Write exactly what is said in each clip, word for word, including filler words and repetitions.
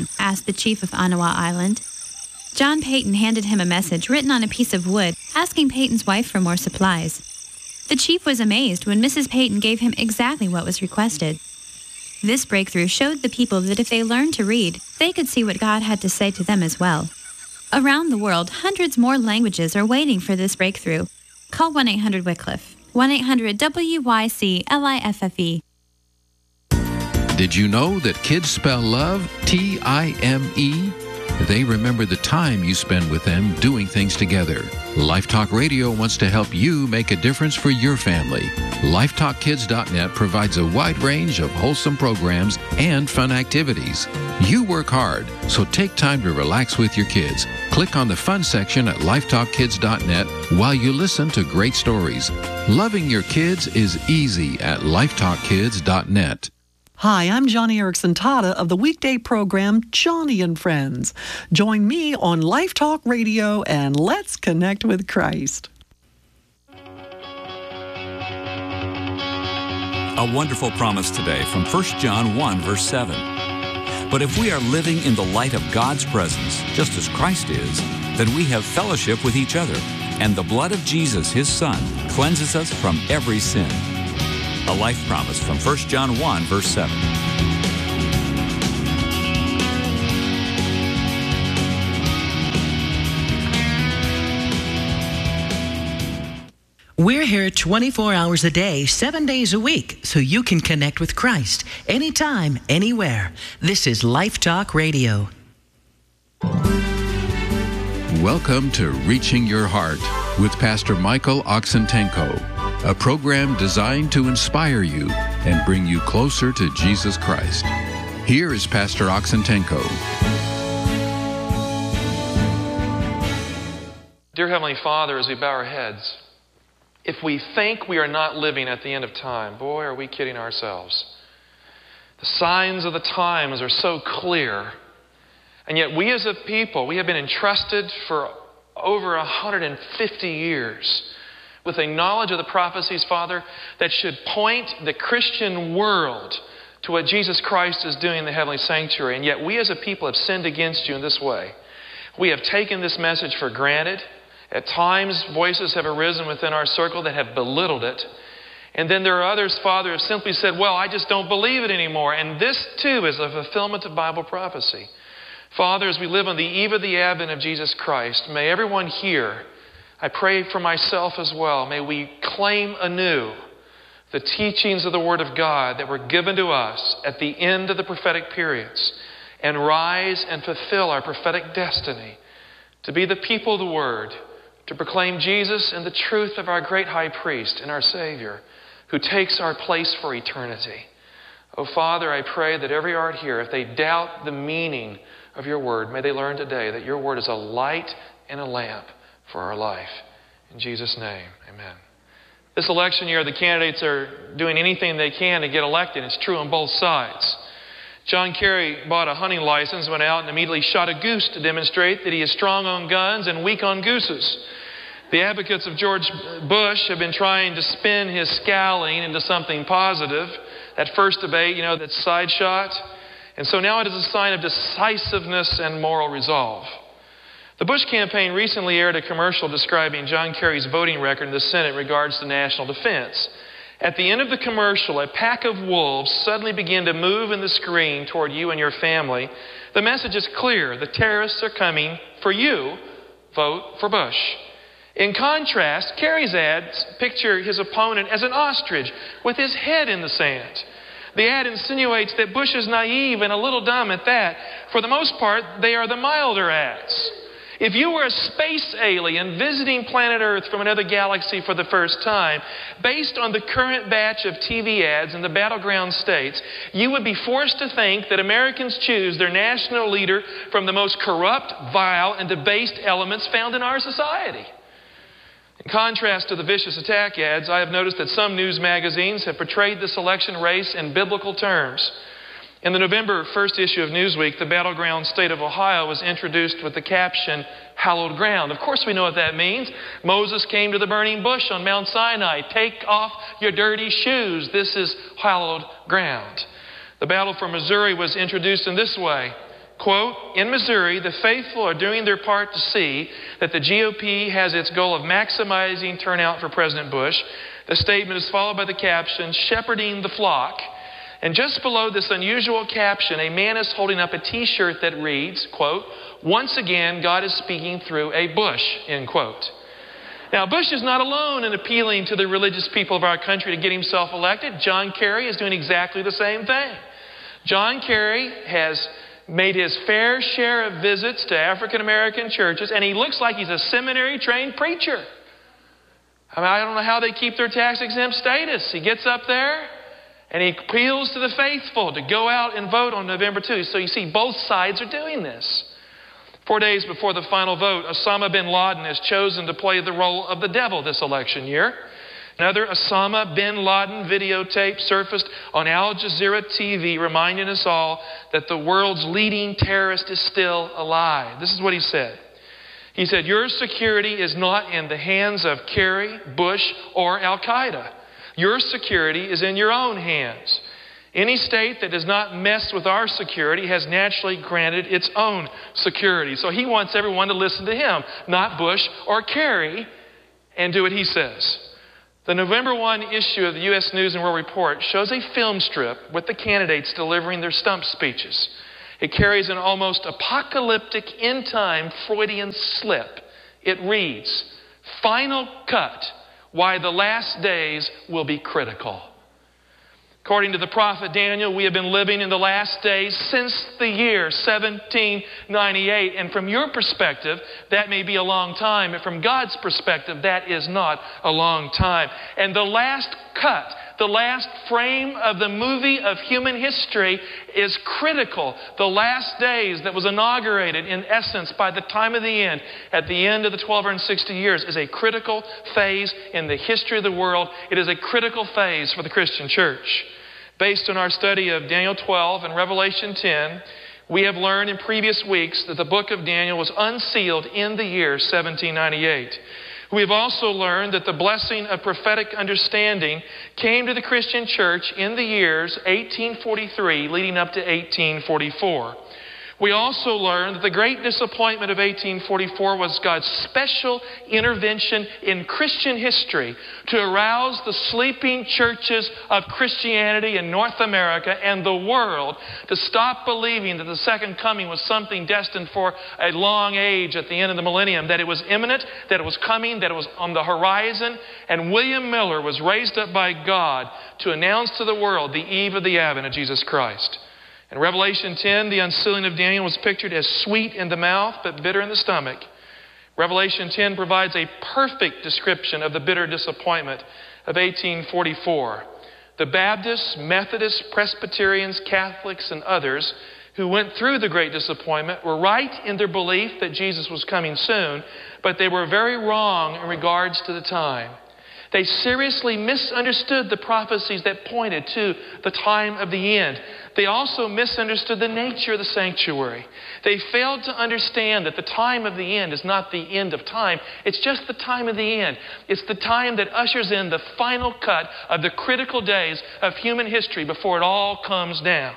asked the chief of Anawa Island. John Peyton handed him a message written on a piece of wood, asking Peyton's wife for more supplies. The chief was amazed when Missus Peyton gave him exactly what was requested. This breakthrough showed the people that if they learned to read, they could see what God had to say to them as well. Around the world, hundreds more languages are waiting for this breakthrough. Call one eight hundred Wycliffe, one eight hundred W Y C L I F F E. Did you know that kids spell love T I M E? They remember the time you spend with them doing things together. Life Talk Radio wants to help you make a difference for your family. Life Talk Kids dot net provides a wide range of wholesome programs and fun activities. You work hard, so take time to relax with your kids. Click on the fun section at Life Talk Kids dot net while you listen to great stories. Loving your kids is easy at Life Talk Kids dot net. Hi, I'm Johnny Erickson Tada of the weekday program Johnny and Friends. Join me on Life Talk Radio and let's connect with Christ. A wonderful promise today from First John one, verse seven. But if we are living in the light of God's presence, just as Christ is, then we have fellowship with each other, and the blood of Jesus, His Son, cleanses us from every sin. A life promise from First John one, verse seven. We're here twenty-four hours a day, seven days a week, so you can connect with Christ anytime, anywhere. This is Life Talk Radio. Welcome to Reaching Your Heart with Pastor Michael Oxentenko, a program designed to inspire you and bring you closer to Jesus Christ. Here is Pastor Oxentenko. Dear Heavenly Father, as we bow our heads, if we think we are not living at the end of time, boy, are we kidding ourselves. The signs of the times are so clear. And yet we as a people, we have been entrusted for over one hundred fifty years with a knowledge of the prophecies, Father, that should point the Christian world to what Jesus Christ is doing in the heavenly sanctuary. And yet we as a people have sinned against you in this way. We have taken this message for granted. At times, voices have arisen within our circle that have belittled it. And then there are others, Father, who have simply said, well, I just don't believe it anymore. And this, too, is a fulfillment of Bible prophecy. Father, as we live on the eve of the advent of Jesus Christ, may everyone here, I pray for myself as well, may we claim anew the teachings of the Word of God that were given to us at the end of the prophetic periods and rise and fulfill our prophetic destiny to be the people of the Word, to proclaim Jesus and the truth of our great high priest and our Savior who takes our place for eternity. Oh, Father, I pray that every heart here, if they doubt the meaning of your word, may they learn today that your word is a light and a lamp for our life. In Jesus' name, amen. This election year, the candidates are doing anything they can to get elected. It's true on both sides. John Kerry bought a hunting license, went out and immediately shot a goose to demonstrate that he is strong on guns and weak on gooses. The advocates of George Bush have been trying to spin his scowling into something positive. That first debate, you know, that side shot. And so now it is a sign of decisiveness and moral resolve. The Bush campaign recently aired a commercial describing John Kerry's voting record in the Senate in regards to national defense. At the end of the commercial, a pack of wolves suddenly began to move in the screen toward you and your family. The message is clear. The terrorists are coming for you. Vote for Bush. In contrast, Kerry's ads picture his opponent as an ostrich with his head in the sand. The ad insinuates that Bush is naive and a little dumb at that. For the most part, they are the milder ads. If you were a space alien visiting planet Earth from another galaxy for the first time, based on the current batch of T V ads in the battleground states, you would be forced to think that Americans choose their national leader from the most corrupt, vile, and debased elements found in our society. In contrast to the vicious attack ads, I have noticed that some news magazines have portrayed this election race in biblical terms. In the November first issue of Newsweek, the battleground state of Ohio was introduced with the caption, hallowed ground. Of course we know what that means. Moses came to the burning bush on Mount Sinai. Take off your dirty shoes. This is hallowed ground. The battle for Missouri was introduced in this way. quote, in Missouri, the faithful are doing their part to see that the G O P has its goal of maximizing turnout for President Bush. The statement is followed by the caption, shepherding the flock. And just below this unusual caption, a man is holding up a t-shirt that reads, quote, once again, God is speaking through a bush, end quote. Now, Bush is not alone in appealing to the religious people of our country to get himself elected. John Kerry is doing exactly the same thing. John Kerry has made his fair share of visits to African-American churches, and he looks like he's a seminary-trained preacher. I mean, I don't know how they keep their tax-exempt status. He gets up there, and he appeals to the faithful to go out and vote on November second. So you see, both sides are doing this. Four days before the final vote, Osama bin Laden has chosen to play the role of the devil this election year. Another Osama bin Laden videotape surfaced on Al Jazeera T V, reminding us all that the world's leading terrorist is still alive. This is what he said. He said, your security is not in the hands of Kerry, Bush, or Al-Qaeda. Your security is in your own hands. Any state that does not mess with our security has naturally granted its own security. So he wants everyone to listen to him, not Bush or Kerry, and do what he says. The November first issue of the U S News and World Report shows a film strip with the candidates delivering their stump speeches. It carries an almost apocalyptic end-time Freudian slip. It reads, final cut, why the last days will be critical. According to the prophet Daniel, we have been living in the last days since the year seventeen ninety-eight. And from your perspective, that may be a long time. But from God's perspective, that is not a long time. And the last cut, the last frame of the movie of human history is critical. The last days that was inaugurated, in essence, by the time of the end, at the end of the twelve hundred sixty years, is a critical phase in the history of the world. It is a critical phase for the Christian church. Based on our study of Daniel twelve and Revelation ten, we have learned in previous weeks that the book of Daniel was unsealed in the year seventeen ninety-eight. We have also learned that the blessing of prophetic understanding came to the Christian church in the years eighteen forty-three leading up to eighteen forty-four. We also learned that the great disappointment of eighteen forty-four was God's special intervention in Christian history to arouse the sleeping churches of Christianity in North America and the world to stop believing that the second coming was something destined for a long age at the end of the millennium, that it was imminent, that it was coming, that it was on the horizon. And William Miller was raised up by God to announce to the world the eve of the advent of Jesus Christ. In Revelation ten, the unsealing of Daniel was pictured as sweet in the mouth but bitter in the stomach. Revelation ten provides a perfect description of the bitter disappointment of eighteen forty-four. The Baptists, Methodists, Presbyterians, Catholics, and others who went through the great disappointment were right in their belief that Jesus was coming soon, but they were very wrong in regards to the time. They seriously misunderstood the prophecies that pointed to the time of the end. They also misunderstood the nature of the sanctuary. They failed to understand that the time of the end is not the end of time. It's just the time of the end. It's the time that ushers in the final cut of the critical days of human history before it all comes down.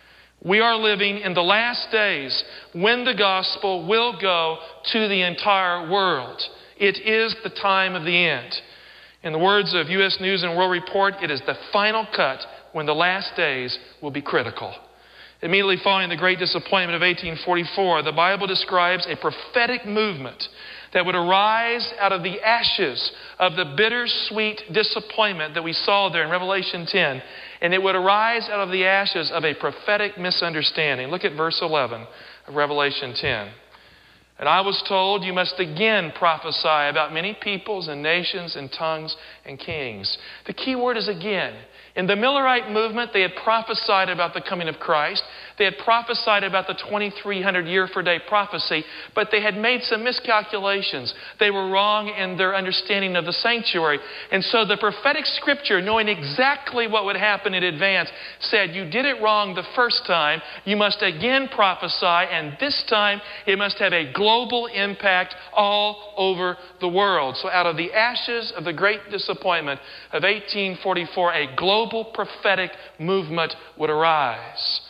We are living in the last days when the gospel will go to the entire world. It is the time of the end. In the words of U S News and World Report, it is the final cut when the last days will be critical. Immediately following the great disappointment of eighteen forty-four, the Bible describes a prophetic movement that would arise out of the ashes of the bittersweet disappointment that we saw there in Revelation ten. And it would arise out of the ashes of a prophetic misunderstanding. Look at verse eleven of Revelation ten. And I was told, you must again prophesy about many peoples and nations and tongues and kings. The key word is again. In the Millerite movement, they had prophesied about the coming of Christ. They had prophesied about the twenty-three hundred year for day prophecy, but they had made some miscalculations. They were wrong in their understanding of the sanctuary. And so the prophetic scripture, knowing exactly what would happen in advance, said, you did it wrong the first time. You must again prophesy, and this time it must have a global impact all over the world. So out of the ashes of the great disappointment of eighteen forty-four, a global prophetic movement would arise.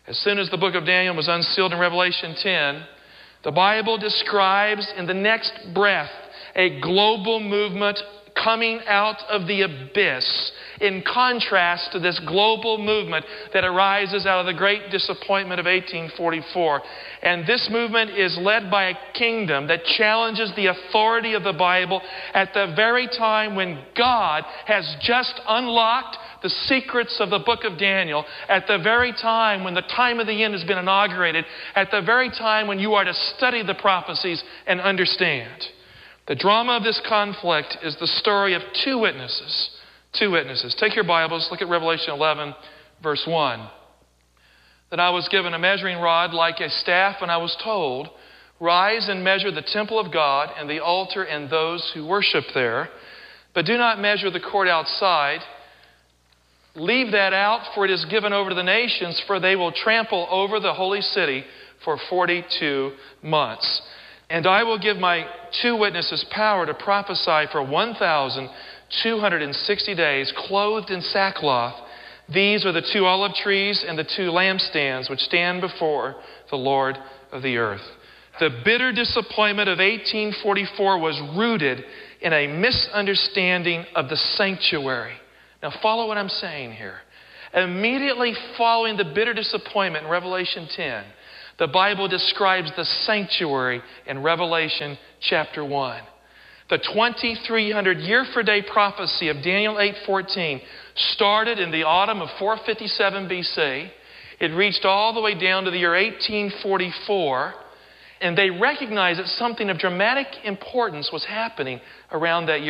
As soon as the book of Daniel was unsealed in Revelation ten, the Bible describes in the next breath a global movement coming out of the abyss, in contrast to this global movement that arises out of the great disappointment of eighteen forty-four. And this movement is led by a kingdom that challenges the authority of the Bible at the very time when God has just unlocked the secrets of the book of Daniel, at the very time when the time of the end has been inaugurated, at the very time when you are to study the prophecies and understand. The drama of this conflict is the story of two witnesses. Two witnesses. Take your Bibles, look at Revelation eleven, verse one. Then I was given a measuring rod like a staff, and I was told, rise and measure the temple of God and the altar and those who worship there, but do not measure the court outside. Leave that out, for it is given over to the nations, for they will trample over the holy city for forty-two months. And I will give my two witnesses power to prophesy for one thousand two hundred sixty days, clothed in sackcloth. These are the two olive trees and the two lampstands which stand before the Lord of the earth. The bitter disappointment of eighteen forty-four was rooted in a misunderstanding of the sanctuary. Now follow what I'm saying here. Immediately following the bitter disappointment in Revelation ten, the Bible describes the sanctuary in Revelation chapter one. The twenty-three hundred year for day prophecy of Daniel eight fourteen started in the autumn of four fifty-seven B C. It reached all the way down to the year eighteen forty-four. And they recognized that something of dramatic importance was happening around that year.